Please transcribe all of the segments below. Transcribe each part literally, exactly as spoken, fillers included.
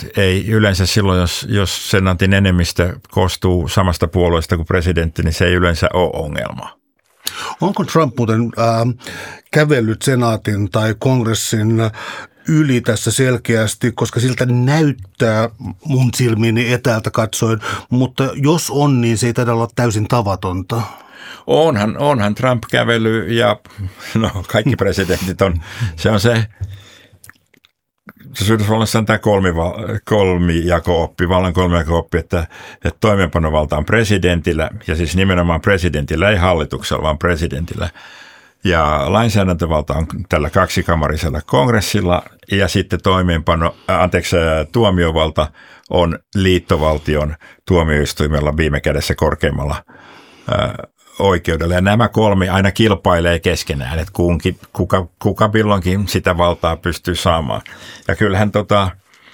ei yleensä silloin, jos, jos senaatin enemmistö koostuu samasta puolueesta kuin presidentti, niin se ei yleensä ole ongelma. Onko Trump muuten äh, kävellyt senaatin tai kongressin yli tässä selkeästi, koska siltä näyttää mun silmiini etäältä katsoen, mutta jos on, niin se ei taida olla täysin tavatonta. Onhan, onhan Trump kävellyt ja no, kaikki presidentit on, se on se, se Yhdysvalloissa on tämä kolmiva, kolmijako-oppi, vallan kolmijako-oppi, että, että toimeenpanovalta on presidentillä ja siis nimenomaan presidentillä, ei hallituksella, vaan presidentillä. Ja lainsäädäntövalta on tällä kaksikamarisella kongressilla ja sitten toimeenpano, anteeksi, tuomiovalta on liittovaltion tuomioistuimella viime kädessä korkeimmalla ää, oikeudella. Ja nämä kolme aina kilpailee keskenään, että kunkin, kuka, kuka milloinkin sitä valtaa pystyy saamaan. Ja kyllähän tota,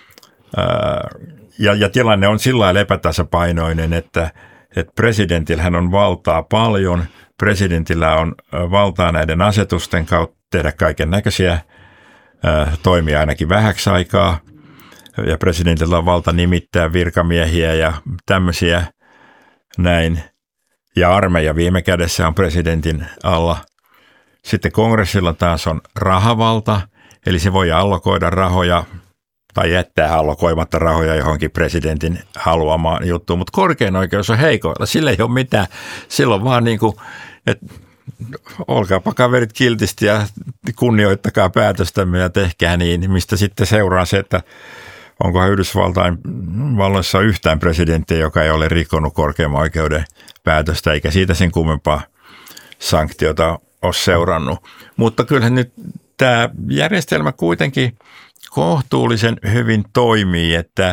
ää, ja, ja tilanne on sillä lailla epätasapainoinen, että, että presidentillähän on valtaa paljon. Presidentillä on valtaa näiden asetusten kautta tehdä kaiken näköisiä toimia ainakin vähäksi aikaa. Ja presidentillä on valta nimittää virkamiehiä ja tämmöisiä näin. Ja armeija viime kädessä on presidentin alla. Sitten kongressilla taas on rahavalta, eli se voi allokoida rahoja tai jättää allokoimatta rahoja johonkin presidentin haluamaan juttuun. Mutta korkein oikeus on heikoilla. Sillä ei ole mitään. Silloin vaan niin kuin, että olkaapa kaverit kiltisti ja kunnioittakaa päätöstämme ja tehkää niin, mistä sitten seuraa se, että onkohan Yhdysvaltain valloissa yhtään presidenttiä, joka ei ole rikkonut korkeimman oikeuden päätöstä, eikä siitä sen kummempaa sanktiota ole seurannut. Mutta kyllähän nyt tämä järjestelmä kuitenkin kohtuullisen hyvin toimii, että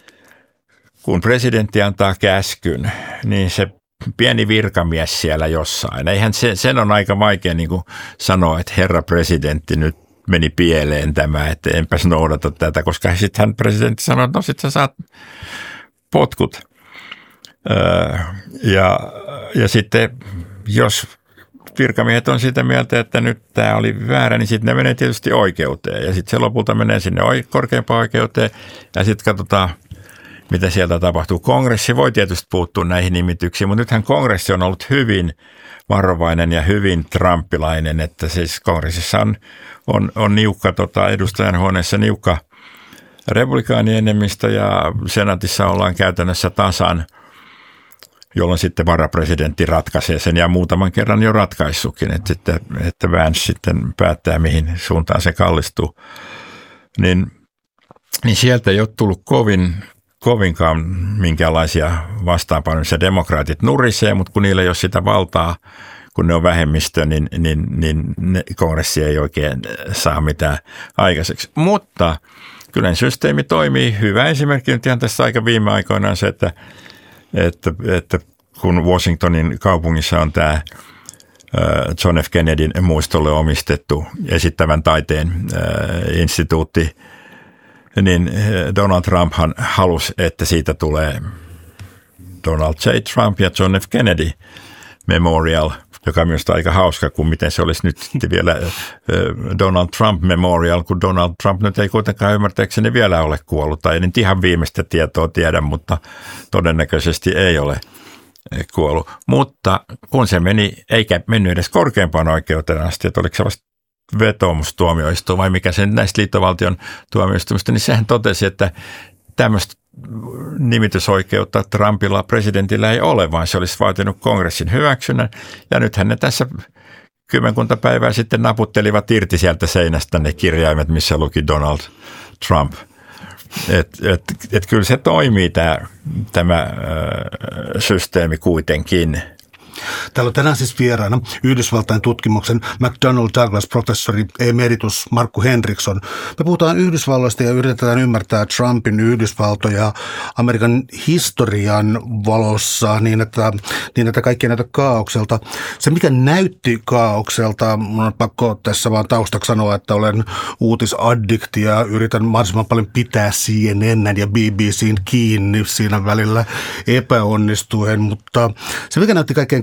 kun presidentti antaa käskyn, niin se pieni virkamies siellä jossain, eihän se, sen on aika vaikea niin kuin sanoa, että herra presidentti, nyt meni pieleen tämä, että enpäs noudata tätä, koska sitten hän presidentti sanoi, että no sit sä saat potkut. Öö, ja, ja sitten jos virkamiehet on sitä mieltä, että nyt tämä oli väärä, niin sitten ne menee tietysti oikeuteen. Ja sitten se lopulta menee sinne korkeimpaan oikeuteen ja sitten katsotaan, mitä sieltä tapahtuu. Kongressi voi tietysti puuttua näihin nimityksiin, mutta nythän kongressi on ollut hyvin varovainen ja hyvin trumpilainen, että siis kongressissa on, on, on niukka, tota, edustajanhuoneessa niukka republikaanien enemmistö ja senaatissa ollaan käytännössä tasan, jolloin sitten varapresidentti ratkaisee sen ja muutaman kerran jo ratkaissukin, että, sitten, että Vance sitten päättää, mihin suuntaan se kallistuu. Niin, niin sieltä ei ole tullut kovin, kovinkaan minkäänlaisia vastaanpainoja. Demokraatit nurisee, mutta kun niillä ei ole sitä valtaa, kun ne on vähemmistö, niin, niin, niin kongressi ei oikein saa mitään aikaiseksi. Mutta kyllä systeemi toimii. Hyvä esimerkki nyt ihan tässä aika viime aikoina on se, että Että, että kun Washingtonin kaupungissa on tämä John F. Kennedyn muistolle omistettu esittävän taiteen instituutti, niin Donald Trumphan halusi, että siitä tulee Donald J. Trump ja John F. Kennedy Memorial, joka on myös aika hauska, kun miten se olisi nyt vielä Donald Trump Memorial, kun Donald Trump nyt ei kuitenkaan ymmärtääkseni vielä ole kuollut, tai ei nyt ihan viimeistä tietoa tiedä, mutta todennäköisesti ei ole kuollut. Mutta kun se meni, eikä mennyt edes korkeimpaan oikeuteen asti, että oliko se vasta vetoomustuomioistuin vai mikä se näistä liittovaltion tuomioistuimista, niin sehän totesi, että tämmöistä nimitysoikeutta Trumpilla presidentillä ei ole, vaan se olisi vaatinut kongressin hyväksynnän. Ja nythän ne tässä kymmenkunta päivää sitten naputtelivat irti sieltä seinästä ne kirjaimet, missä luki Donald Trump. Että et, et kyllä se toimii tämä, tämä äh, systeemi kuitenkin. Täällä on tänään siis vieraana Yhdysvaltain tutkimuksen McDonnell Douglas-professori emeritus Markku Henriksson. Me puhutaan Yhdysvalloista ja yritetään ymmärtää Trumpin Yhdysvaltoja Amerikan historian valossa niin, että, niin, että kaikki näytä kaaokselta. Se, mikä näytti kaaokselta, mun on pakko tässä vaan taustaksi sanoa, että olen uutisaddikti ja yritän mahdollisimman paljon pitää C N N ja B B C:n kiinni siinä välillä epäonnistuen, mutta se, mikä näytti kaikkein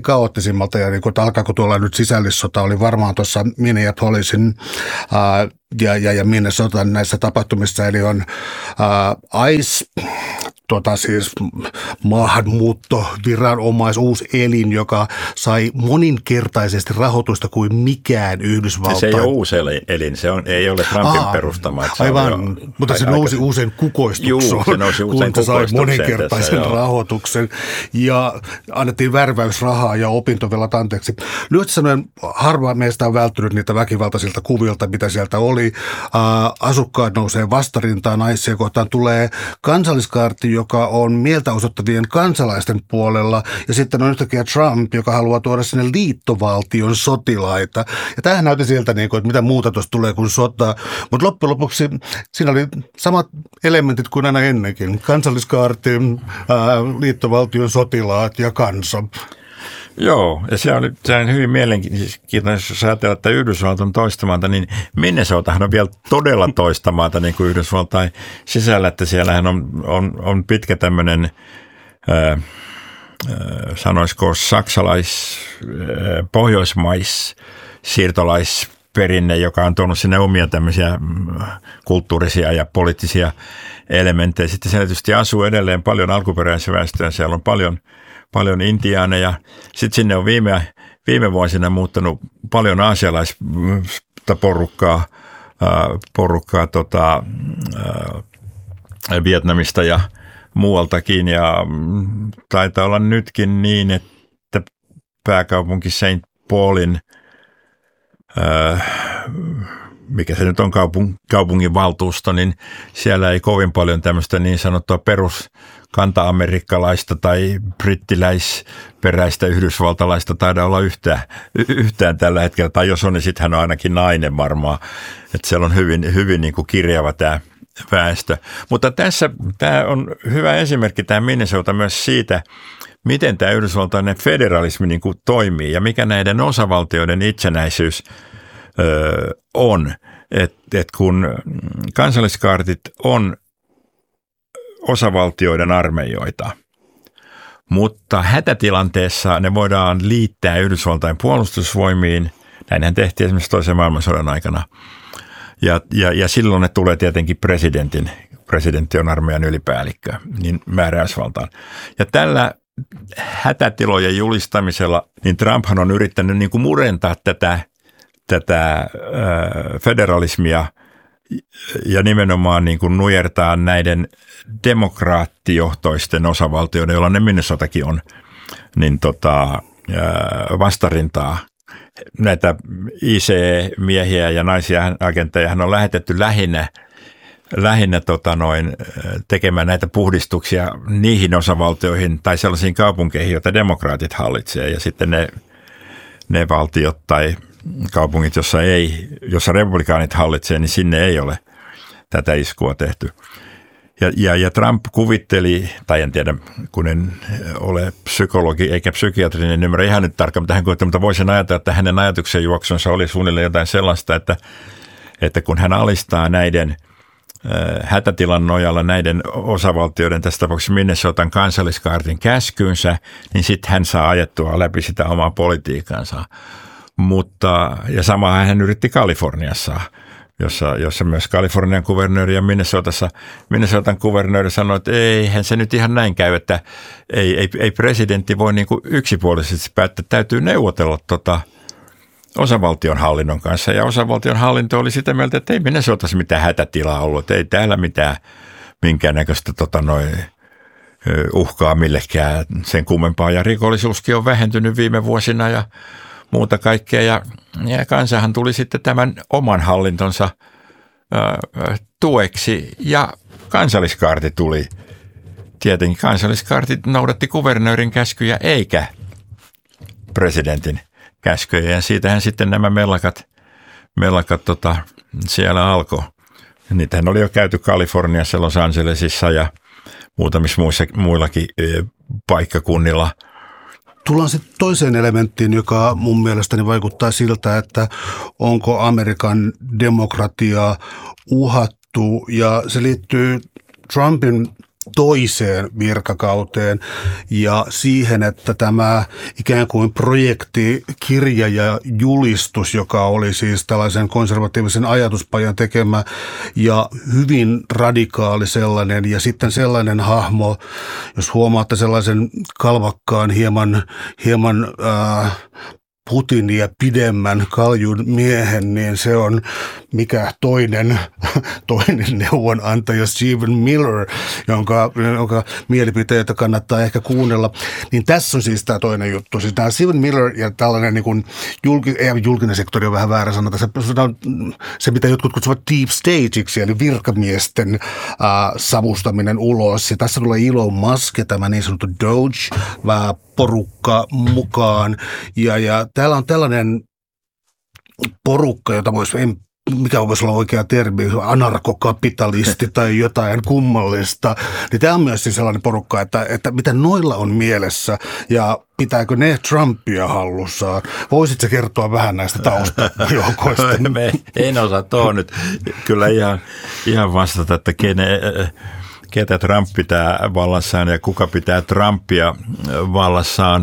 kaoottisimmalta ja niin kuin, että alkaako tuolla nyt sisällissota, oli varmaan tuossa Minneapolisin ää, ja, ja, ja Minnesotan näissä tapahtumissa, eli on ää, ICE, tota siis maahanmuuttoviranomais, uusi elin, joka sai moninkertaisesti rahoitusta kuin mikään Yhdysvaltain. Se ei ole uusi elin, se on, ei ole Trumpin Aa, perustama. Aivan, jo, mutta se nousi aika, usein kukoistukseen. Juu, se nousi usein kun sai moninkertaisen tässä, rahoituksen ja annettiin värväysrahaa ja opintovelat anteeksi. Lyhyesti sanoen, harva meistä on välttynyt niitä väkivaltaisilta kuvilta, mitä sieltä oli. Ää, asukkaat nousee vastarintaan, naisia kohtaan tulee kansalliskaarti, joka on mieltä osoittavien kansalaisten puolella, ja sitten on yhtäkkiä Trump, joka haluaa tuoda sinne liittovaltion sotilaita. Ja tämähän näytti sieltä, että mitä muuta tuosta tulee kuin sota, mutta loppujen lopuksi siinä oli samat elementit kuin aina ennenkin. Kansalliskaarti, ää, liittovaltion sotilaat ja kansa. Joo, ja se on, se on hyvin mielenkiintoista, jos ajatellaan, että Yhdysvallat on toista maata, niin Minnesotahan on vielä todella toista maata niin kuin Yhdysvaltain sisällä, että siellähän on, on, on pitkä tämmöinen, ää, sanoisiko saksalais, ää, pohjoismais, siirtolaisperinne, joka on tuonut sinne omia tämmöisiä kulttuurisia ja poliittisia elementtejä. Sitten siellä tietysti asuu edelleen paljon alkuperäisväestöä, siellä on paljon paljon intiaaneja. Sitten sinne on viime, viime vuosina muuttanut paljon aasialaista porukkaa, porukkaa tota, Vietnamista ja muualtakin. Ja taitaa olla nytkin niin, että pääkaupunki Saint Paulin, mikä se nyt on kaupung, kaupungin valtuusto, niin siellä ei kovin paljon tämmöistä niin sanottua perus kanta-amerikkalaista tai brittiläisperäistä yhdysvaltalaista taida olla yhtään, yhtään tällä hetkellä. Tai jos on, niin sitten hän on ainakin nainen varmaan. Että siellä on hyvin, hyvin niin kuin kirjava tämä väestö. Mutta tässä tämä on hyvä esimerkki, tämä Minnesota myös siitä, miten tämä yhdysvaltainen federalismi niin kuin toimii ja mikä näiden osavaltioiden itsenäisyys öö, on. Että et kun kansalliskaartit on osavaltioiden armeijoita, mutta hätätilanteessa ne voidaan liittää Yhdysvaltain puolustusvoimiin. Näinhän tehtiin esimerkiksi toisen maailmansodan aikana. Ja, ja, ja silloin ne tulee tietenkin presidentin, presidentti on armeijan ylipäällikkö, niin määräysvaltaan. Ja tällä hätätilojen julistamisella, niin Trumphan on yrittänyt niin kuin murentaa tätä, tätä äh, federalismia ja nimenomaan niin kuin nujertaa näiden demokraattijohtoisten osavaltioiden, joilla ne Minnesotakin on, niin tota, vastarintaa. Näitä I C E-miehiä ja naisia agentteja hän on lähetetty lähinnä, lähinnä tota noin, tekemään näitä puhdistuksia niihin osavaltioihin tai sellaisiin kaupunkeihin, joita demokraatit hallitsee, ja sitten ne, ne valtiot tai kaupungit, jossa, ei, jossa republikaanit hallitsee, niin sinne ei ole tätä iskua tehty. Ja, ja, ja Trump kuvitteli, tai en tiedä, kun en ole psykologi eikä psykiatri, niin en ymmärrä ihan nyt tarkkaan, mitä hän kuvitteli, mutta voisin ajatella, että hänen ajatuksen juoksunsa oli suunnilleen jotain sellaista, että, että kun hän alistaa näiden äh, hätätilan nojalla näiden osavaltioiden, tässä tapauksessa Minnesotan kansalliskaartin käskyynsä, niin sitten hän saa ajettua läpi sitä omaa politiikkaansa. Mutta, ja samaa hän yritti Kaliforniassa, jossa, jossa myös Kalifornian kuvernööri ja Minnesotassa, Minnesotan kuvernööri sanoi, että eihän se nyt ihan näin käy, että ei, ei, ei presidentti voi niin kuin yksipuolisesti päättää, täytyy neuvotella tota osavaltion hallinnon kanssa. Ja osavaltion hallinto oli sitä mieltä, että ei Minnesotassa mitään hätätilaa ollut, että ei täällä mitään minkäännäköistä tota noin, uhkaa millekään sen kummempaa. Ja rikollisuuskin on vähentynyt viime vuosina ja muuta kaikkea, ja, ja kansahan tuli sitten tämän oman hallintonsa ö, tueksi, ja kansalliskaarti tuli. Tietenkin kansalliskaarti noudatti kuvernöörin käskyjä eikä presidentin käskyjä, ja siitähän sitten nämä mellakat, mellakat tota, siellä alkoi. Niitähän oli jo käyty Kaliforniassa, Los Angelesissa ja muutamissa muissa, muillakin ö, paikkakunnilla. Tullaan sitten toiseen elementtiin, joka mun mielestäni vaikuttaa siltä, että onko Amerikan demokratia uhattu, ja se liittyy Trumpin toiseen virkakauteen ja siihen, että tämä ikään kuin projektikirja ja julistus, joka oli siis tällaisen konservatiivisen ajatuspajan tekemä ja hyvin radikaali sellainen ja sitten sellainen hahmo, jos huomaatte sellaisen kalvakkaan hieman, hieman äh, Putinia pidemmän kaljun miehen, niin se on mikä toinen, toinen neuvonantaja Stephen Miller, jonka, jonka mielipiteitä kannattaa ehkä kuunnella. Niin tässä on siis tämä toinen juttu. Siis tämä Stephen Miller ja tällainen niin kuin julki, ei, julkinen sektori on vähän väärä sanota. Se, se mitä jotkut kutsuvat deep stageiksi, eli virkamiesten äh, savustaminen ulos. Ja tässä tulee Elon Musk ja tämä niin sanottu Doge äh, porukka mukaan. Ja, ja täällä on tällainen porukka, jota voisi, mikä voisi olla oikea termi, anarkokapitalisti tai jotain kummallista. Niin tämä on myös siis sellainen porukka, että, että mitä noilla on mielessä ja pitääkö ne Trumpia hallussaan. Voisitko kertoa vähän näistä taustajoukoista? En osaa tuohon nyt kyllä ihan, ihan vastata, että kene, ketä Trump pitää vallassaan ja kuka pitää Trumpia vallassaan.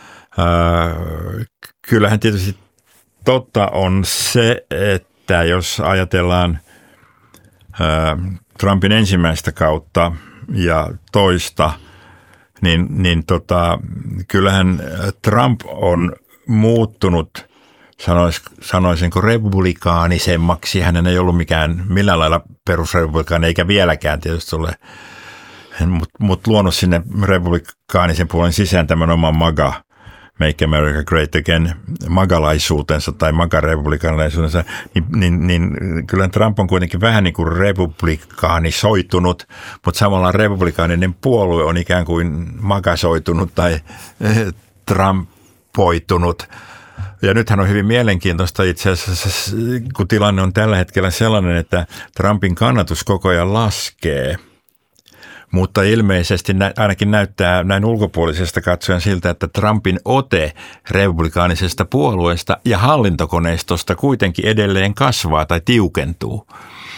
Kyllähän tietysti totta on se, että jos ajatellaan Trumpin ensimmäistä kautta ja toista, niin, niin tota, kyllähän Trump on muuttunut, sanois, sanoisinko republikaanisemmaksi. Hänen ei ollut mikään millään lailla perusrepublikaani, eikä vieläkään tietysti ole, mutta mut luonut sinne republikaanisen puolen sisään tämän oman MAGA, Make America Great Again, magalaisuutensa tai magarepublikaanilaisuutensa, niin, niin, niin kyllä Trump on kuitenkin vähän niin kuin republikaanisoitunut, mutta samalla republikaaninen puolue on ikään kuin magasoitunut tai trumpoitunut. Ja nythän on hyvin mielenkiintoista itse asiassa, kun tilanne on tällä hetkellä sellainen, että Trumpin kannatus koko ajan laskee. Mutta ilmeisesti ainakin näyttää näin ulkopuolisesta katsoen siltä, että Trumpin ote republikaanisesta puolueesta ja hallintokoneistosta kuitenkin edelleen kasvaa tai tiukentuu.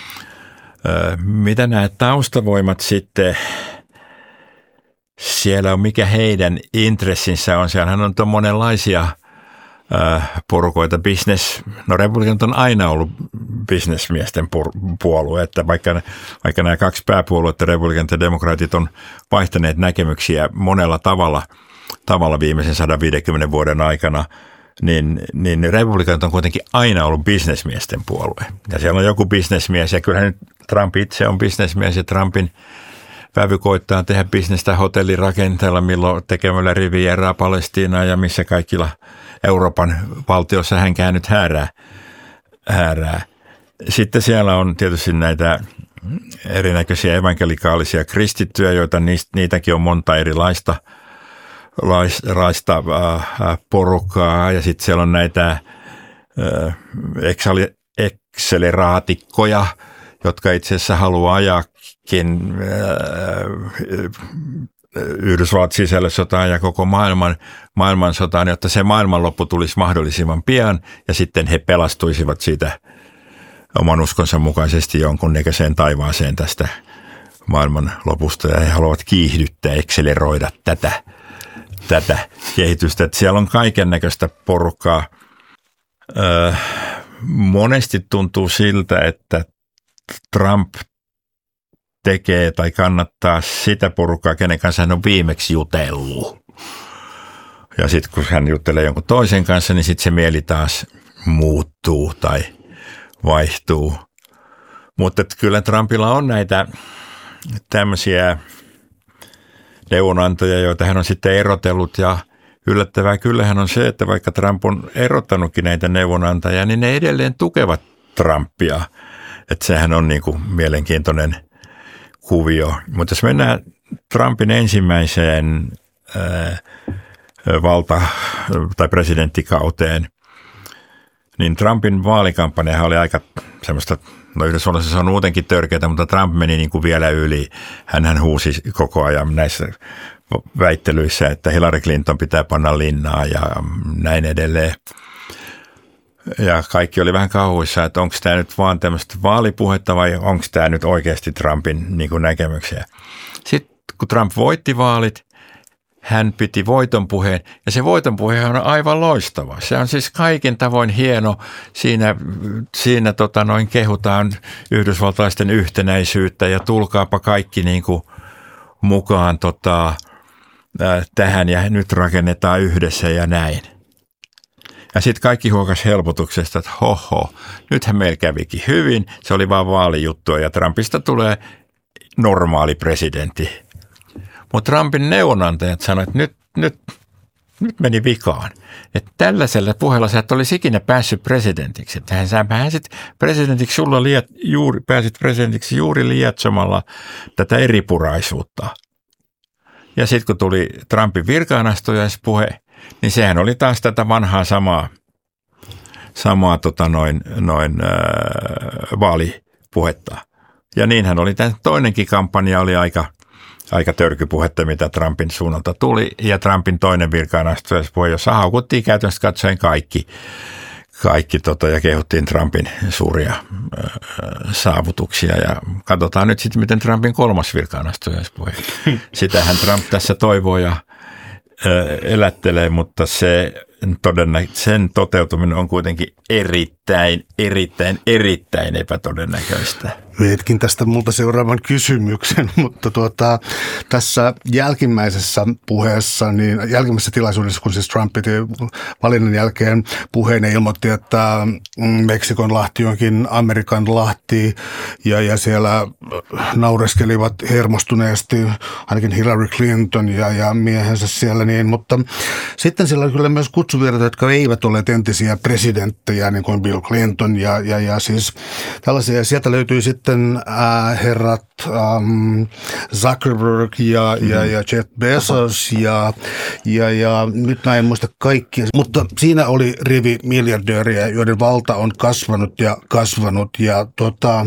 Mitä nämä taustavoimat sitten, siellä on mikä heidän intressinsä on, siellähän on monenlaisia porukoita, business, no republikanit on aina ollut bisnesmiesten puolue, että vaikka, vaikka nämä kaksi pääpuoluetta, republikanit ja demokraatit, on vaihtaneet näkemyksiä monella tavalla, tavalla viimeisen sata viisikymmentä vuoden aikana, niin, niin republikanit on kuitenkin aina ollut bisnesmiesten puolue. Ja siellä on joku bisnesmies, ja kyllähän nyt Trump itse on bisnesmies, ja Trumpin vävy koittaa tehdä bisnestä hotellirakenteella, milloin tekemällä Rivieraa Palestiinaa ja missä kaikilla Euroopan valtiossa hän käynyt häärää, häärää. Sitten siellä on tietysti näitä erinäköisiä evankelikaalisia kristittyjä, joita niistä, niitäkin on monta erilaista laista, äh, porukkaa. Ja sitten siellä on näitä äh, ekseleraatikkoja, jotka itse asiassa haluaa ajaakin äh, Yhdysvallat sisällissotaan ja koko maailman, maailmansotaan, jotta se maailmanloppu tulisi mahdollisimman pian ja sitten he pelastuisivat siitä oman uskonsa mukaisesti jonkunnäköiseen taivaaseen tästä maailmanlopusta ja he haluavat kiihdyttää, ekseleroida tätä, tätä kehitystä. Että siellä on kaiken näköistä porukkaa. Öö, monesti tuntuu siltä, että Trump tekee tai kannattaa sitä porukkaa, kenen kanssa hän on viimeksi jutellut. Ja sitten kun hän juttelee jonkun toisen kanssa, niin sitten se mieli taas muuttuu tai vaihtuu. Mutta kyllä Trumpilla on näitä tämmöisiä neuvonantajia, joita hän on sitten erotellut. Ja yllättävää kyllähän on se, että vaikka Trump on erottanutkin näitä neuvonantajia, niin ne edelleen tukevat Trumpia. Että sehän on niin kuin mielenkiintoinen kuvio. Mutta jos mennään Trumpin ensimmäiseen ää, valta- tai presidenttikauteen, niin Trumpin vaalikampanja oli aika semmoista, no Yhdysvalloissa se on muutenkin törkeätä, mutta Trump meni niin kuin vielä yli. Hänhän huusi koko ajan näissä väittelyissä, että Hillary Clinton pitää panna linnaa ja näin edelleen. Ja kaikki oli vähän kauhuissa, että onko tämä nyt vaan tämmöistä vaalipuhetta vai onko tämä nyt oikeasti Trumpin niin kuin näkemyksiä. Sitten kun Trump voitti vaalit, hän piti voitonpuheen, ja se voitonpuhe on aivan loistava. Se on siis kaikin tavoin hieno. Siinä, siinä tota noin kehutaan yhdysvaltalaisten yhtenäisyyttä ja tulkaapa kaikki niin kuin mukaan tota, äh, tähän ja nyt rakennetaan yhdessä ja näin. Ja sitten kaikki huokas helpotuksesta, että hoho, nythän meillä kävikin hyvin. Se oli vaan vaalijuttua ja Trumpista tulee normaali presidentti. Mutta Trumpin neuvonantajat sanoivat, että nyt, nyt, nyt meni vikaan. Että tällaisella puheella sä et olisi ikinä päässyt presidentiksi. Että sä pääsit presidentiksi, sulla liet, juuri, pääsit presidentiksi juuri lietsomalla tätä eripuraisuutta. Ja sitten kun tuli Trumpin virkaanastujaispuhe, niin sehän oli taas tätä vanhaa samaa, samaa tota noin, noin äh, vaalipuhetta. Ja niinhän oli tämä toinenkin kampanja, oli aika, aika törkypuhetta, mitä Trumpin suunnalta tuli. Ja Trumpin toinen virkaanastujaispuhe, jossa haukuttiin käytännössä katsoen kaikki, kaikki tota, ja kehuttiin Trumpin suuria äh, saavutuksia. Ja katsotaan nyt sitten, miten Trumpin kolmas virkaanastujaispuhe. Sitähän Trump tässä toivoo ja elättelee, mutta se todennä- sen toteutuminen on kuitenkin erittäin, erittäin, erittäin epätodennäköistä. Veitkin tästä multa seuraavan kysymyksen, mutta tuota, tässä jälkimmäisessä puheessa, niin jälkimmäisessä tilaisuudessa, kun siis Trump piti valinnan jälkeen puheen ja ilmoitti, että Meksikon lahti onkin Amerikan lahti ja, ja siellä naureskelivat hermostuneesti ainakin Hillary Clinton ja, ja miehensä siellä, niin, mutta sitten siellä oli kyllä myös kutsuvieraita, jotka eivät ole entisiä presidenttejä, niin kuin Bill Clinton ja, ja, ja siis tällaisia. Sieltä löytyi sitten Äh, herrat ähm, Zuckerberg ja, mm-hmm. ja, ja Jeff Bezos ja, ja, ja nyt mä en muista kaikkia, mutta siinä oli rivi miljardööriä, joiden valta on kasvanut ja kasvanut ja tota,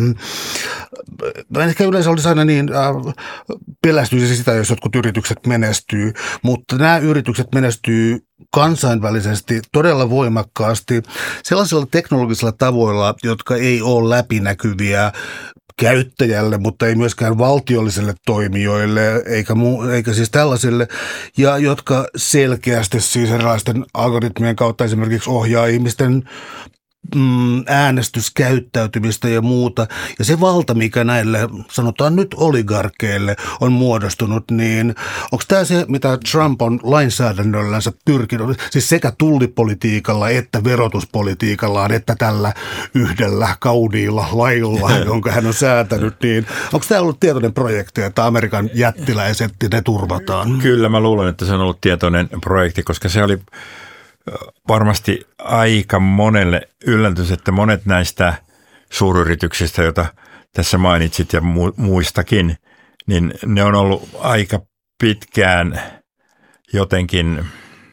ehkä yleensä olisi aina niin äh, pelästyisi sitä, jos jotkut yritykset menestyy, mutta nämä yritykset menestyy kansainvälisesti todella voimakkaasti sellaisilla teknologisilla tavoilla, jotka ei ole läpinäkyviä käyttäjälle, mutta ei myöskään valtiollisille toimijoille, eikä, muu, eikä siis tällaisille, ja jotka selkeästi siis erilaisten algoritmien kautta esimerkiksi ohjaa ihmisten äänestyskäyttäytymistä ja muuta. Ja se valta, mikä näille, sanotaan nyt oligarkeille, on muodostunut, niin onko tämä se, mitä Trump on lainsäädännöllänsä pyrkinyt, siis sekä tullipolitiikalla että verotuspolitiikallaan, että tällä yhdellä kauniilla lailla, jonka hän on säätänyt, niin onko tämä ollut tietoinen projekti, että Amerikan jättiläiset, ne turvataan? Kyllä, mä luulen, että se on ollut tietoinen projekti, koska se oli varmasti aika monelle yllätys, että monet näistä suuryrityksistä, joita tässä mainitsit ja muistakin, niin ne on ollut aika pitkään jotenkin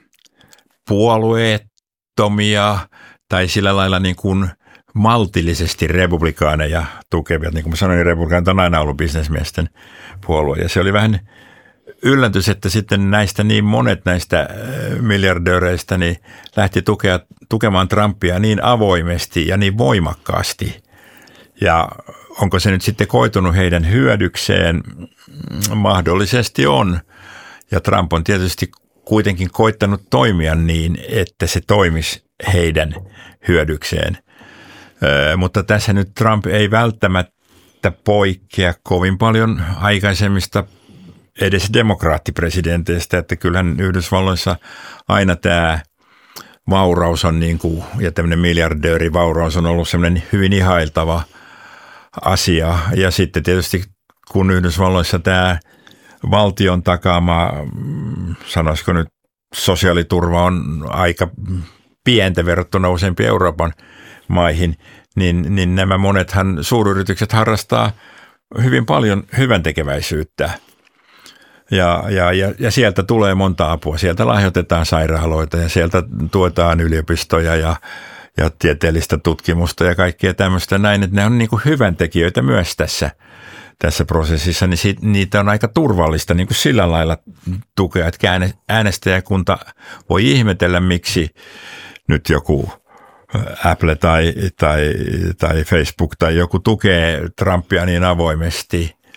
puolueettomia tai sillä lailla niin kuin maltillisesti republikaaneja tukevia. Niin kuin mä sanoin, republikaanit on aina ollut bisnesmiesten puolue ja se oli vähän yllätys, että sitten näistä niin monet näistä miljardööreistä niin lähti tukea, tukemaan Trumpia niin avoimesti ja niin voimakkaasti. Ja onko se nyt sitten koitunut heidän hyödykseen? Mahdollisesti on. Ja Trump on tietysti kuitenkin koittanut toimia niin, että se toimisi heidän hyödykseen. Ö, mutta tässä nyt Trump ei välttämättä poikkea kovin paljon aikaisemmista edes demokraattipresidenteistä, että kyllähän Yhdysvalloissa aina tämä vauraus on niin kuin, ja tämmöinen miljardöörivauraus on ollut semmoinen hyvin ihailtava asia. Ja sitten tietysti kun Yhdysvalloissa tämä valtion takaama, sanoisiko nyt sosiaaliturva on aika pientä verrattuna useampiin Euroopan maihin, niin, niin nämä monethan suuryritykset harrastaa hyvin paljon hyväntekeväisyyttä. Ja, ja, ja, ja sieltä tulee monta apua. Sieltä lahjoitetaan sairaaloita ja sieltä tuetaan yliopistoja ja, ja tieteellistä tutkimusta ja kaikkea tämmöistä näin, että ne on niin kuin hyväntekijöitä myös tässä, tässä prosessissa, niin siitä, niitä on aika turvallista niin kuin sillä lailla tukea, että äänestäjäkunta voi ihmetellä, miksi nyt joku Apple tai, tai, tai Facebook tai joku tukee Trumpia niin avoimesti.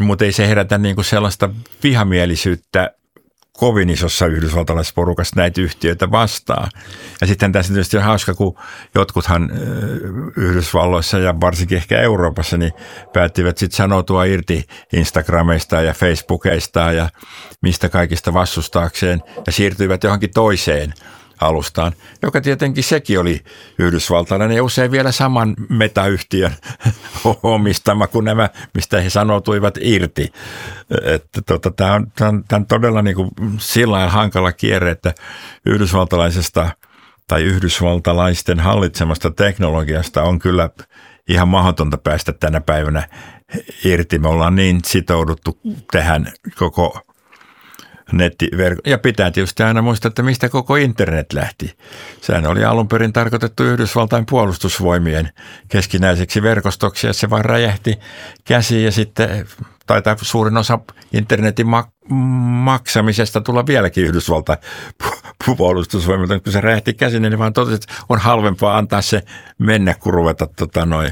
mutta ei se herätä niin kuin sellaista vihamielisyyttä kovin isossa yhdysvaltalaisessa porukassa näitä yhtiöitä vastaan. Ja sitten tässä tietysti on hauska, kun jotkuthan Yhdysvalloissa ja varsinkin ehkä Euroopassa niin päättivät sitten sanoutua irti Instagrameista ja Facebookeista ja mistä kaikista vastustaakseen ja siirtyivät johonkin toiseen alustaan, joka tietenkin sekin oli yhdysvaltalainen ja usein vielä saman metayhtiön omistama kuin nämä, mistä he sanoutuivat irti. Että tota, tämä on, on, on todella niin kuin sillä lailla hankala kierre, että yhdysvaltalaisesta tai yhdysvaltalaisten hallitsemasta teknologiasta on kyllä ihan mahdotonta päästä tänä päivänä irti. Me ollaan niin sitouduttu tähän koko nettiverkko. Ja pitää tietysti aina muistaa, että mistä koko internet lähti. Sehän oli alun perin tarkoitettu Yhdysvaltain puolustusvoimien keskinäiseksi verkostoksi, ja se vaan räjähti käsiin, ja sitten taitaa suurin osa internetin mak- maksamisesta tulla vieläkin Yhdysvaltain puolustusvoimilta. Kun se räjähti käsiin, niin vaan totesi, että on halvempaa antaa se mennä, kun ruveta tota, noi,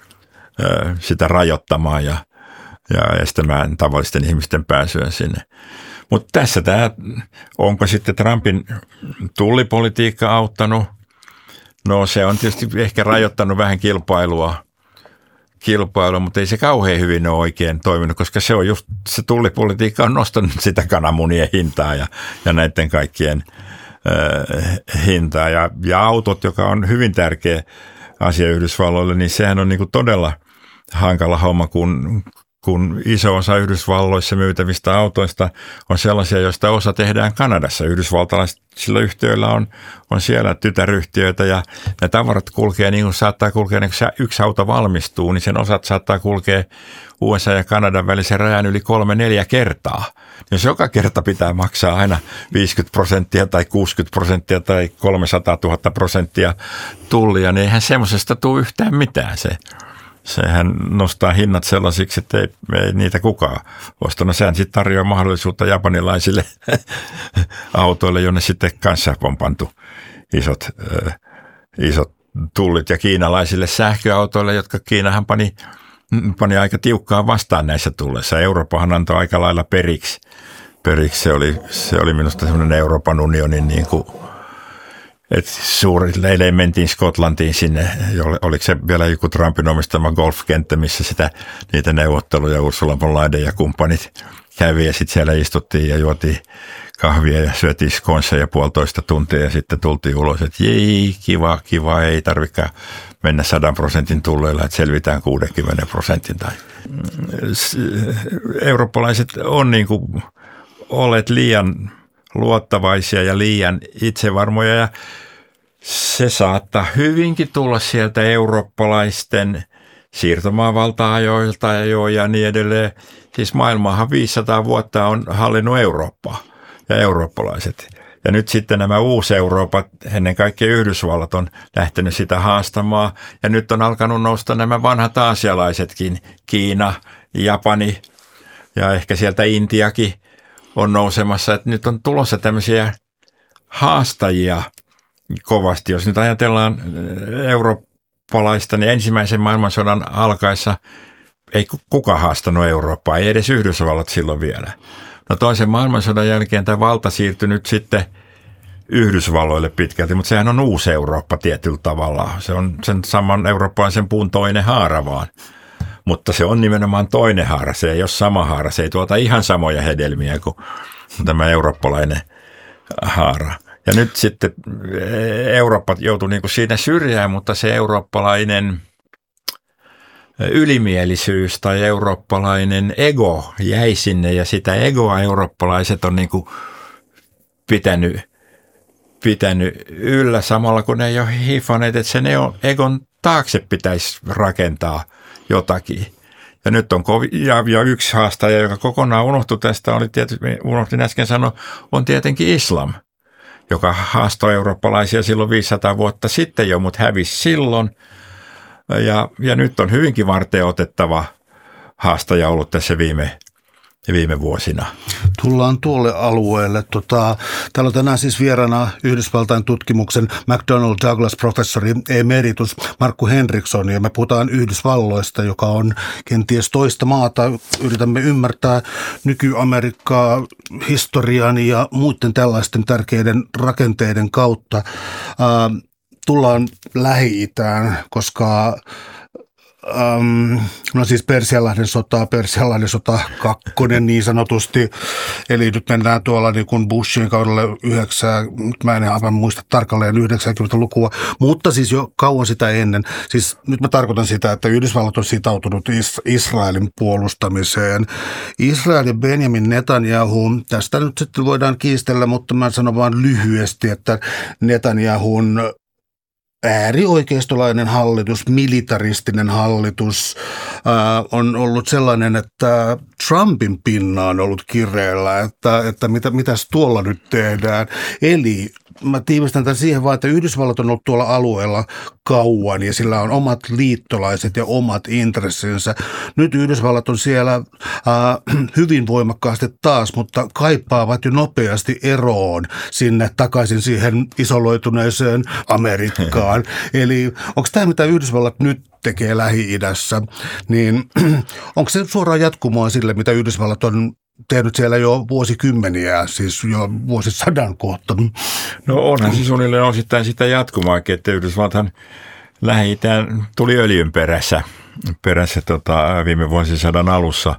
sitä rajoittamaan ja, ja estämään tavallisten ihmisten pääsyä sinne. Mutta tässä tämä, onko sitten Trumpin tullipolitiikka auttanut? No se on tietysti ehkä rajoittanut vähän kilpailua, kilpailua, mutta ei se kauhean hyvin ole oikein toiminut, koska se on just, se tullipolitiikka on nostanut sitä kananmunien hintaa ja, ja näiden kaikkien äh, hintaa. Ja, ja autot, joka on hyvin tärkeä asia Yhdysvalloille, niin sehän on niinku todella hankala homma, kun kun iso osa Yhdysvalloissa myytävistä autoista on sellaisia, joista osa tehdään Kanadassa. Yhdysvaltalaisilla yhtiöillä on, on siellä tytäryhtiöitä ja ne tavarat kulkee niin kuin saattaa kulkea, niin kun yksi auto valmistuu, niin sen osat saattaa kulkea U S A ja Kanadan välisen rajan yli kolme neljä kertaa. Jos joka kerta pitää maksaa aina viisikymmentä prosenttia tai kuusikymmentä prosenttia tai kolmesataatuhatta prosenttia tullia, niin eihän semmoisesta tule yhtään mitään se. Sehän nostaa hinnat sellaisiksi, että ei, ei niitä kukaan osta. No sehän sitten tarjoaa mahdollisuutta japanilaisille autoille, jonne sitten kanssa on pantu isot, äh, isot tullit. Ja kiinalaisille sähköautoille, jotka Kiinahan pani, pani aika tiukkaan vastaan näissä tulleissa. Eurooppahan antoi aika lailla periksi. periksi. Se, oli, se oli minusta semmoinen Euroopan unionin niin kuin että suurille eilen mentiin Skotlantiin sinne, oliko se vielä joku Trumpin omistama golfkenttä, missä sitä, niitä neuvotteluja Ursula von Leyen ja kumppanit kävi ja sitten siellä istuttiin ja juotiin kahvia ja syötiin skonseja puolitoista tuntia ja sitten tultiin ulos, että jei, kiva, kiva, ei tarvitse mennä sadan prosentin tulleilla, että selvitään kuudenkymmenen prosentin. Tai. Eurooppalaiset on niin kuin olleet liian luottavaisia ja liian itsevarmoja ja se saattaa hyvinkin tulla sieltä eurooppalaisten siirtomaavalta-ajoilta ja, jo, ja niin edelleen. Siis maailmahan viisisataa vuotta on hallinnut Eurooppaa ja eurooppalaiset. Ja nyt sitten nämä uusi-Euroopat, ennen kaikkea Yhdysvallat on lähtenyt sitä haastamaan ja nyt on alkanut nousta nämä vanhat aasialaisetkin, Kiina, Japani ja ehkä sieltä Intiakin on nousemassa, että nyt on tulossa tämmöisiä haastajia kovasti. Jos nyt ajatellaan eurooppalaista, niin ensimmäisen maailmansodan alkaessa ei kukaan haastanut Eurooppaa, ei edes Yhdysvallat silloin vielä. No toisen maailmansodan jälkeen tämä valta siirtyi nyt sitten Yhdysvalloille pitkälti, mutta sehän on uusi Eurooppa tietyllä tavalla. Se on sen saman eurooppalaisen puun toinen haara vaan. Mutta se on nimenomaan toinen haara, se ei ole sama haara, se ei tuota ihan samoja hedelmiä kuin tämä eurooppalainen haara. Ja nyt sitten Eurooppa joutui niin kuin siinä syrjään, mutta se eurooppalainen ylimielisyys tai eurooppalainen ego jäi sinne ja sitä egoa eurooppalaiset on niin kuin pitänyt, pitänyt yllä samalla kun ne ei ole hiifaneet, että sen egon taakse pitäisi rakentaa jotakin. Ja nyt on kovi, ja, ja yksi haastaja, joka kokonaan unohtui tästä, oli tietysti, unohdin äsken sanoa, on tietenkin islam, joka haastoi eurooppalaisia silloin viisisataa vuotta sitten jo, mutta hävisi silloin. Ja, ja nyt on hyvinkin varteenotettava haastaja ollut tässä viime, viime vuosina. Tullaan tuolle alueelle. Tota, täällä on tänään siis vieraana Yhdysvaltain tutkimuksen McDonnell Douglas-professori emeritus Markku Henriksson, ja me puhutaan Yhdysvalloista, joka on kenties toista maata. Yritämme ymmärtää nyky-Amerikkaa historian ja muiden tällaisten tärkeiden rakenteiden kautta. Äh, tullaan Lähi-Itään, koska Um, no siis Persianlahden sota, Persianlahden sota kakkonen niin sanotusti, eli nyt mennään tuolla niin kuin Bushin kaudelle yhdeksän, mä en aivan muista tarkalleen yhdeksänkymmentälukua, mutta siis jo kauan sitä ennen. Siis nyt mä tarkoitan sitä, että Yhdysvallat on sitoutunut Is- Israelin puolustamiseen. Israel ja Benjamin Netanyahu, tästä nyt sitten voidaan kiistellä, mutta mä sanon vaan lyhyesti, että Netanyahun äärioikeistolainen hallitus, militaristinen hallitus ää, on ollut sellainen, että Trumpin pinna on ollut kireellä, että, että mitä, mitäs tuolla nyt tehdään. Eli mä tiivistän tämän siihen vaan, että Yhdysvallat on ollut tuolla alueella kauan ja sillä on omat liittolaiset ja omat intressinsä. Nyt Yhdysvallat on siellä äh, hyvin voimakkaasti taas, mutta kaipaavat jo nopeasti eroon sinne takaisin siihen isoloituneeseen Amerikkaan. Eli onko tämä, mitä Yhdysvallat nyt tekee Lähi-idässä, niin onko se suoraan jatkumoa sille, mitä Yhdysvallat on tehnyt siellä jo vuosikymmeniä, siis jo vuosisadan kohta? No onhan se suunnilleen osittain sitä jatkumaakin, että Yhdysvallathan Lähi-itään tuli öljyn perässä, perässä tota, viime vuosisadan alussa,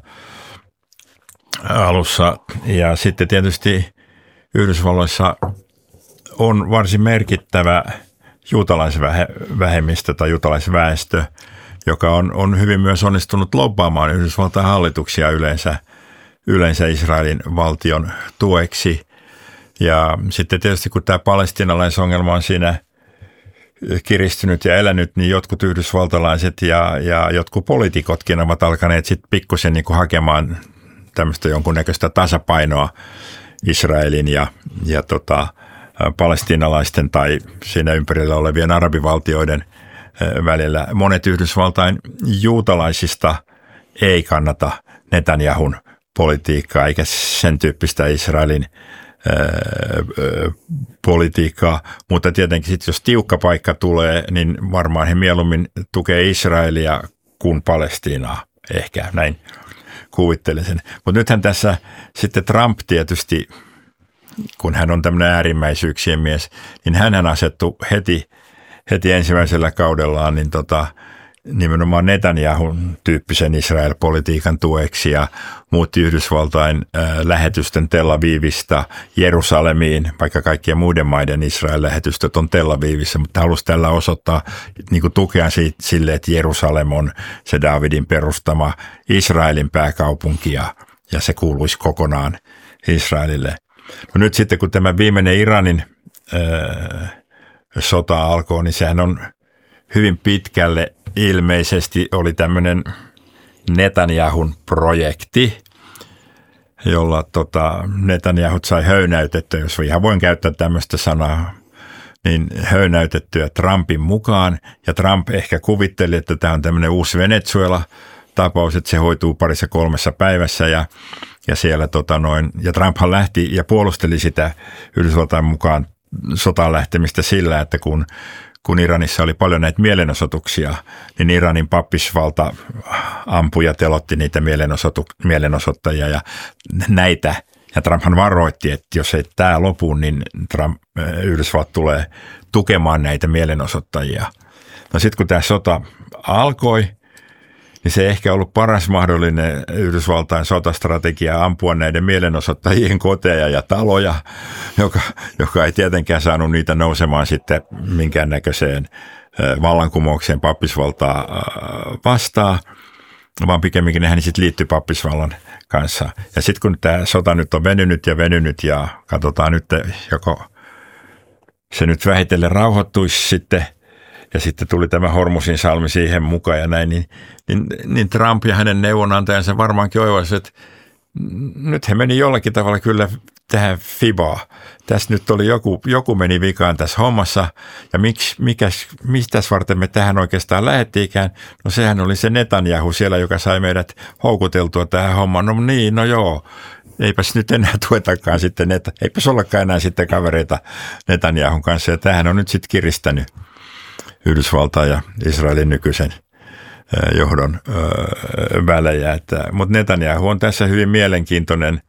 alussa. Ja sitten tietysti Yhdysvalloissa on varsin merkittävä juutalaisvähemmistö tai juutalaisväestö, joka on, on hyvin myös onnistunut lobbaamaan Yhdysvaltain hallituksia yleensä, yleensä Israelin valtion tueksi. Ja sitten tietysti kun tämä palestiinalaisongelma on siinä kiristynyt ja elänyt, niin jotkut yhdysvaltalaiset ja, ja jotkut poliitikotkin ovat alkaneet sitten pikkusen niin kuin hakemaan tämmöistä jonkunnäköistä tasapainoa Israelin ja, ja tota, palestiinalaisten tai siinä ympärillä olevien arabivaltioiden välillä. Monet Yhdysvaltain juutalaisista ei kannata Netanyahun politiikkaa eikä sen tyyppistä Israelin politiikkaa, mutta tietenkin sitten jos tiukka paikka tulee, niin varmaan he mieluummin tukee Israelia kuin Palestiinaa, ehkä näin kuvittelen sen. Mutta nythän tässä sitten Trump tietysti, kun hän on tämmöinen äärimmäisyyksien mies, niin hänhän asettui heti, heti ensimmäisellä kaudellaan niin tota, nimenomaan Netanyahun tyyppisen Israel-politiikan tueksi ja muutti Yhdysvaltain äh, lähetysten Tel Avivista Jerusalemiin, vaikka kaikkien muiden maiden Israel-lähetystöt on Tel Avivissa, mutta halusi tällä osoittaa niin kuin tukea sille, että Jerusalem on se Daavidin perustama Israelin pääkaupunki ja, ja se kuuluisi kokonaan Israelille. No nyt sitten kun tämä viimeinen Iranin äh, sota alkoi, niin sehän on hyvin pitkälle ilmeisesti oli tämmöinen Netanyahun projekti, jolla tota, Netanyahut sai höynäytettyä, jos ihan voin käyttää tämmöistä sanaa, niin höynäytettyä Trumpin mukaan. Ja Trump ehkä kuvitteli, että tämä on tämmöinen uusi Venezuela-tapaus, että se hoituu parissa kolmessa päivässä ja, ja siellä tota noin, ja Trumphan lähti ja puolusteli sitä Yhdysvaltain mukaan sotaan lähtemistä sillä, että kun kun Iranissa oli paljon näitä mielenosoituksia, niin Iranin pappisvalta ampui ja telotti niitä mielenosoitu- mielenosoittajia ja näitä. Ja Trumphan varoitti, että jos ei tämä lopu, niin Trump, Yhdysvallat tulee tukemaan näitä mielenosoittajia. No sitten kun tämä sota alkoi, niin se ei ehkä ollut paras mahdollinen Yhdysvaltain sotastrategia ampua näiden mielenosoittajien koteja ja taloja, joka, joka ei tietenkään saanut niitä nousemaan sitten minkäännäköiseen vallankumoukseen pappisvaltaa vastaan, vaan pikemminkin nehän sitten liittyi pappisvallan kanssa. Ja sitten kun tämä sota nyt on venynyt ja venynyt ja katsotaan nyt, joko se nyt vähitellen rauhoittuisi sitten, ja sitten tuli tämä Hormuzin salmi siihen mukaan ja näin, niin, niin, niin Trump ja hänen neuvonantajansa varmaankin oivaisivat, että nyt he meni jollakin tavalla kyllä tähän fibaan. Tässä nyt oli joku, joku meni vikaan tässä hommassa ja miksi, mikäs, mistäs varten me tähän oikeastaan lähettiinkään? No sehän oli se Netanyahu siellä, joka sai meidät houkuteltua tähän hommaan. No niin, no joo. eipäs nyt enää tuetakaan sitten, että eipäs ollakaan enää sitten kavereita Netanyahun kanssa. Ja tämähän on nyt sitten kiristänyt Yhdysvaltain ja Israelin nykyisen johdon välejä. Mutta Netanyahu on tässä hyvin mielenkiintoinen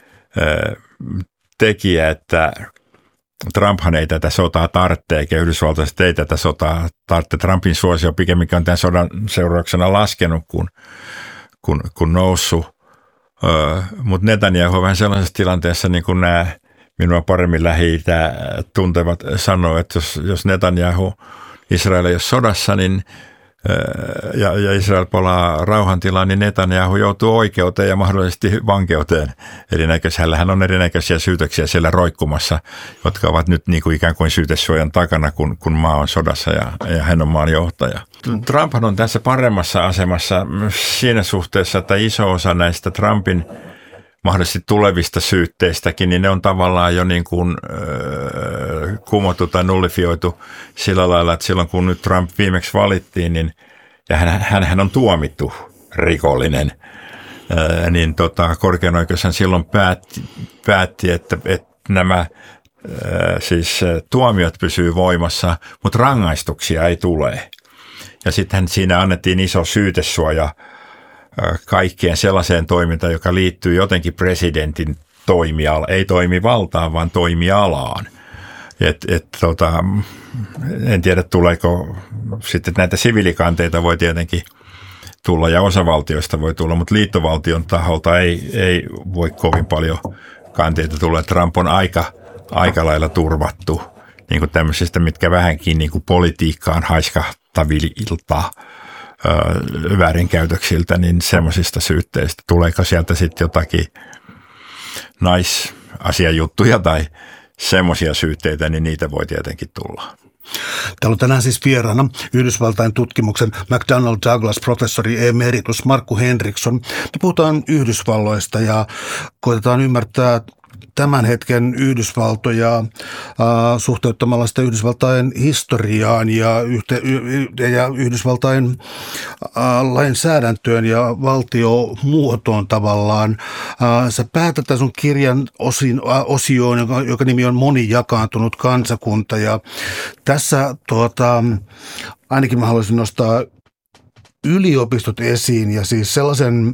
tekijä, että Trumphan ei tätä sotaa tarvitse, eikä Yhdysvaltaiset ei tätä sotaa tarvitse. Trumpin suosio pikemminkin on tämän sodan seurauksena laskenut kuin kun, kun noussut. Mutta Netanyahu on vähän sellaisessa tilanteessa, niin kuin nämä minua paremmin Lähi-Itää tuntevat sanoo, että jos, jos Netanyahu Israel ei ole sodassa, niin Ja, ja Israel palaa rauhantilaan, niin Netanyahu joutuu oikeuteen ja mahdollisesti vankeuteen. Erinäköisiä, hänellähän on erinäköisiä syytöksiä siellä roikkumassa, jotka ovat nyt niin kuin ikään kuin syytesuojan takana, kun, kun maa on sodassa ja, ja hän on maan johtaja. Trump on tässä paremmassa asemassa siinä suhteessa, että iso osa näistä Trumpin mahdollisesti tulevista syytteistäkin, niin ne on tavallaan jo niin kuin äh, kumottu tai nullifioitu sillä lailla, että silloin kun nyt Trump viimeksi valittiin, niin, ja hän, hän on tuomittu rikollinen, äh, niin tota, korkein oikeus hän silloin päätti, päätti että, että nämä äh, siis äh, tuomiot pysyy voimassa, mutta rangaistuksia ei tule. Ja sitten siinä annettiin iso syytesuoja kaikkeen sellaiseen toimintaan, joka liittyy jotenkin presidentin toimialaan, ei toimivaltaan, vaan toimialaan. Et, et, tota, en tiedä, tuleeko sitten näitä siviilikanteita voi tietenkin tulla ja osavaltioista voi tulla, mutta liittovaltion taholta ei, ei voi kovin paljon kanteita tulla. Trump on aika, aika lailla turvattu niin kuin tämmöisistä, mitkä vähänkin niin kuin politiikkaan haiskahtavilta väärinkäytöksiltä, niin semmoisista syytteistä. Tuleeko sieltä sitten jotakin naisasiajuttuja tai semmoisia syytteitä, niin niitä voi tietenkin tulla. Täällä on tänään siis vieraana Yhdysvaltain tutkimuksen McDonnell Douglas professori emeritus Markku Henriksson. Me puhutaan Yhdysvalloista ja koitetaan ymmärtää tämän hetken Yhdysvaltoja äh, suhteuttamalla sitä Yhdysvaltain historiaan ja, yhte, y, ja Yhdysvaltain äh, lainsäädäntöön ja valtiomuotoon tavallaan. Äh, sä päätät sun kirjan osin, äh, osioon, joka, joka nimi on Monijakaantunut kansakunta. Ja tässä tuota, ainakin mä haluaisin nostaa yliopistot esiin ja siis sellaisen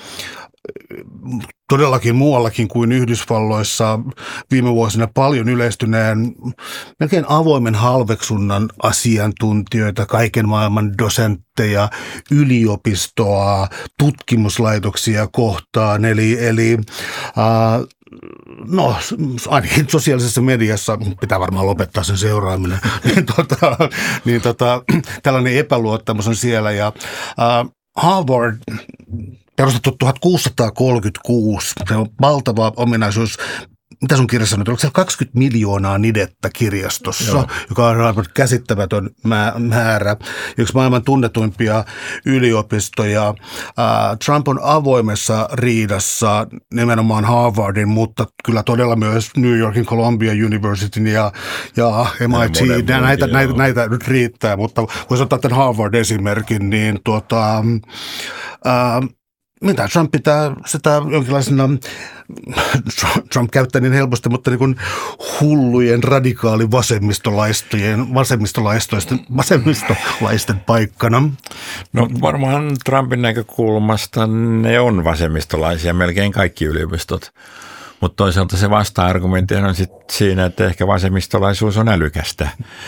todellakin muuallakin kuin Yhdysvalloissa viime vuosina paljon yleistyneen melkein avoimen halveksunnan asiantuntijoita, kaiken maailman dosentteja, yliopistoa, tutkimuslaitoksia kohtaan. Eli, eli äh, no ainakin sosiaalisessa mediassa, pitää varmaan lopettaa sen seuraaminen, niin, tota, niin tota, tällainen epäluottamus on siellä ja äh, Harvard perustettu tuhatkuusisataakolmekymmentäkuusi, se on valtava ominaisuus. Mitä sun kirjassa nyt? Onko siellä kaksikymmentä miljoonaa nidettä kirjastossa, Joo. joka on aivan käsittämätön määrä. Yksi maailman tunnetuimpia yliopistoja. Trump on avoimessa riidassa nimenomaan Harvardin, mutta kyllä todella myös New Yorkin Columbia Universityn ja, ja M I T. Ja näitä, näitä, näitä nyt riittää, mutta voisi ottaa tämän Harvard-esimerkin, niin tuota... Ää, mitä Trump pitää sitä jonkinlaisena, Trump käyttää niin helposti, mutta niin kuin hullujen radikaali vasemmistolaisten, vasemmistolaisten, vasemmistolaisten paikkana? No varmaan Trumpin näkökulmasta ne on vasemmistolaisia, melkein kaikki yliopistot. Mutta toisaalta se vasta-argumentti on sitten siinä, että ehkä vasemmistolaisuus on älykästä.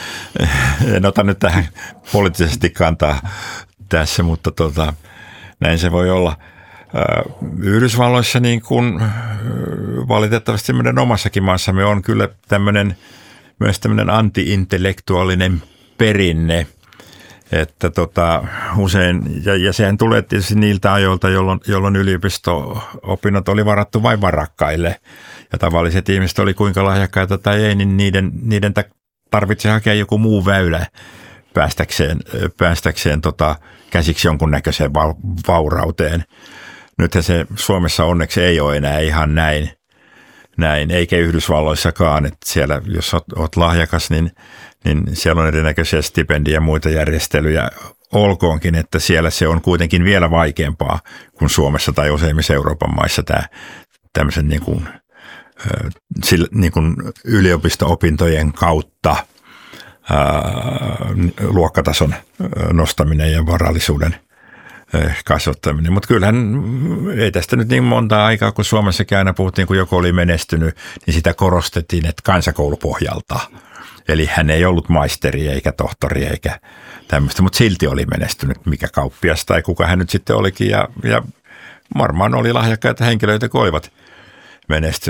En ota nyt tähän poliittisesti kantaa tässä, mutta tota, näin se voi olla. Yhdysvalloissa niin kuin valitettavasti meidän omassakin maassamme on kyllä tämmöinen, myös tämmöinen anti-intellektuaalinen perinne, että tota, usein, ja, ja sehän tulee tietysti niiltä ajoilta, jolloin, jolloin yliopisto-opinnot oli varattu vain varakkaille, ja tavalliset ihmiset oli kuinka lahjakkaita tai ei, niin niiden, niiden tarvitsee hakea joku muu väylä päästäkseen, päästäkseen tota, käsiksi jonkunnäköiseen va- vaurauteen. Nythän se Suomessa onneksi ei ole enää ihan näin, näin eikä Yhdysvalloissakaan, että siellä jos olet, olet lahjakas, niin, niin siellä on erinäköisiä stipendiä ja muita järjestelyjä. Olkoonkin, että siellä se on kuitenkin vielä vaikeampaa kuin Suomessa tai useimmissa Euroopan maissa tämä, tämmöisen niin kuin, sillä, niin kuin yliopisto-opintojen kautta ää, luokkatason nostaminen ja varallisuuden kasvattaminen. Mutta kyllähän ei tästä nyt niin monta aikaa, kun Suomessakin aina puhuttiin, kun joku oli menestynyt, niin sitä korostettiin, että kansakoulupohjalta. Eli hän ei ollut maisteri eikä tohtori eikä tämmöistä, mutta silti oli menestynyt, mikä kauppias tai kuka hän nyt sitten olikin. Ja, ja varmaan oli lahjakkaita henkilöitä, kun olivat menestyneet.